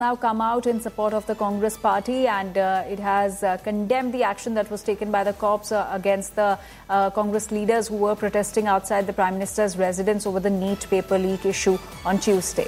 now come out in support of the Congress party, and it has condemned the action that was taken by the cops against the Congress leaders who were protesting outside the Prime Minister's residence over the NEET paper leak issue on Tuesday.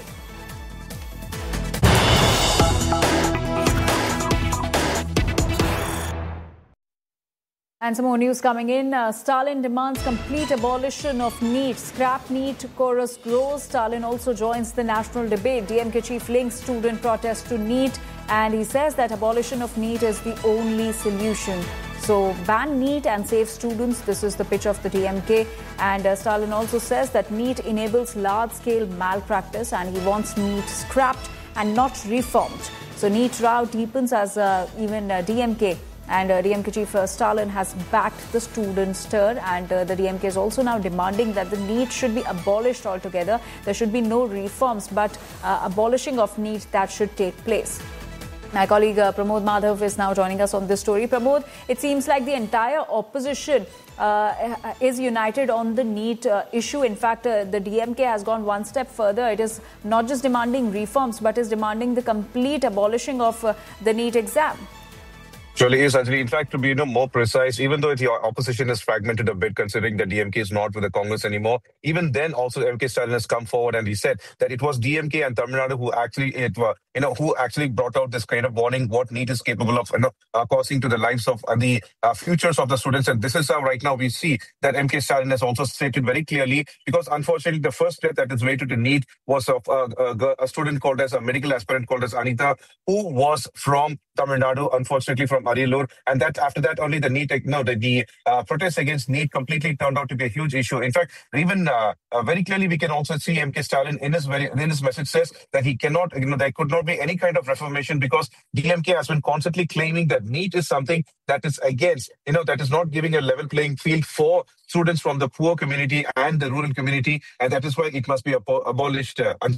And some more news coming in. Stalin demands complete abolition of NEET. Scrap NEET chorus grows. Stalin also joins the national debate. DMK chief links student protest to NEET, and he says that abolition of NEET is the only solution. So ban NEET and save students. This is the pitch of the DMK. And Stalin also says that NEET enables large-scale malpractice, and he wants NEET scrapped and not reformed. So NEET row deepens as even DMK. And DMK chief Stalin has backed the student stir, and the DMK is also now demanding that the NEET should be abolished altogether. There should be no reforms, but abolishing of NEET, that should take place. My colleague Pramod Madhav is now joining us on this story. Pramod, it seems like the entire opposition is united on the NEET issue. In fact, the DMK has gone one step further. It is not just demanding reforms, but is demanding the complete abolishing of the NEET exam. Surely is, Anjali. In fact, to be more precise, even though the opposition is fragmented a bit, considering that DMK is not with the Congress anymore, even then also MK Stalin has come forward and he said that it was DMK and Tamil Nadu who actually brought out this kind of warning what NEET is capable of causing to the lives of the futures of the students. And this is how right now we see that MK Stalin has also stated very clearly, because unfortunately the first death that is related to NEET was of a student called as a medical aspirant called as Anita, who was from Tamil Nadu, unfortunately from Aryallur, and that after that only the NEET, the protest against NEET completely turned out to be a huge issue. In fact, even very clearly we can also see MK Stalin in his message says that he cannot, there could not be any kind of reformation because DMK has been constantly claiming that NEET is something that is against, that is not giving a level playing field for students from the poor community and the rural community, and that is why it must be abolished.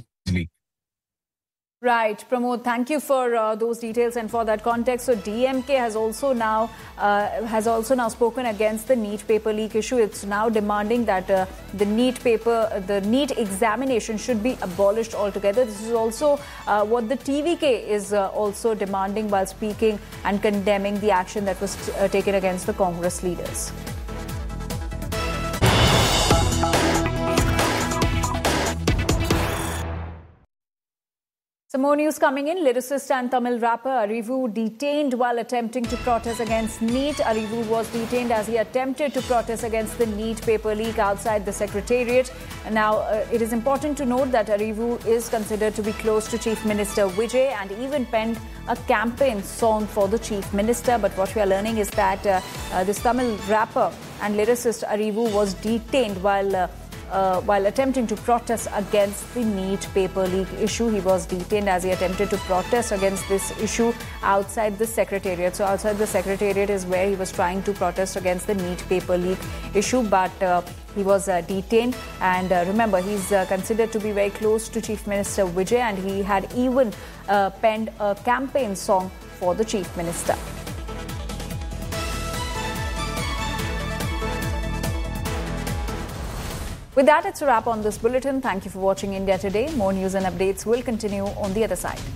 Right, Pramod, thank you for those details and for that context. So DMK has also now spoken against the NEET paper leak issue. It's now demanding that the NEET examination should be abolished altogether. This is also what the TVK is also demanding while speaking and condemning the action that was taken against the Congress leaders. Some more news coming in. Lyricist and Tamil rapper Arivu detained while attempting to protest against NEET. Arivu was detained as he attempted to protest against the NEET paper leak outside the Secretariat. Now, it is important to note that Arivu is considered to be close to Chief Minister Vijay and even penned a campaign song for the Chief Minister. But what we are learning is that this Tamil rapper and lyricist Arivu was detained while attempting to protest against the NEET paper leak issue. He was detained as he attempted to protest against this issue outside the Secretariat. So outside the Secretariat is where he was trying to protest against the NEET paper leak issue, but he was detained. And remember, he's considered to be very close to Chief Minister Vijay, and he had even penned a campaign song for the Chief Minister. With that, it's a wrap on this bulletin. Thank you for watching India Today. More news and updates will continue on the other side.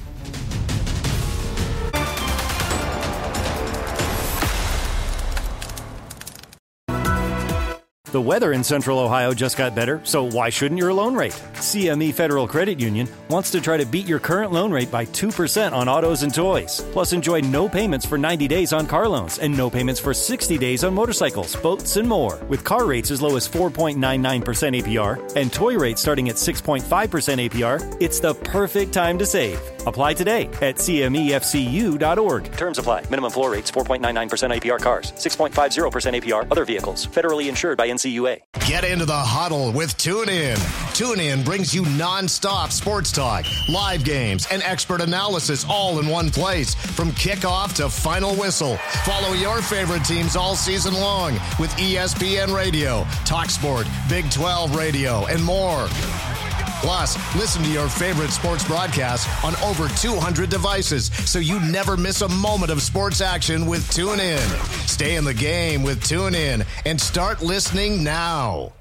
The weather in Central Ohio just got better, so why shouldn't your loan rate? CME Federal Credit Union wants to try to beat your current loan rate by 2% on autos and toys. Plus, enjoy no payments for 90 days on car loans and no payments for 60 days on motorcycles, boats, and more. With car rates as low as 4.99% APR and toy rates starting at 6.5% APR, it's the perfect time to save. Apply today at CMEFCU.org. Terms apply. Minimum floor rates 4.99% APR cars, 6.50% APR other vehicles. Federally insured by NCUA. Get into the huddle with TuneIn. TuneIn brings you non-stop sports talk, live games, and expert analysis all in one place. From kickoff to final whistle. Follow your favorite teams all season long with ESPN Radio, TalkSport, Big 12 Radio, and more. Plus, listen to your favorite sports broadcasts on over 200 devices so you never miss a moment of sports action with TuneIn. Stay in the game with TuneIn and start listening now.